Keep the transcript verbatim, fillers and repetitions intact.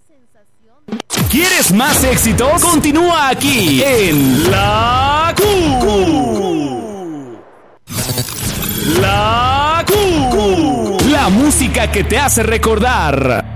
¿Quieres más éxitos? Continúa aquí en La Q. La Q. La música que te hace recordar.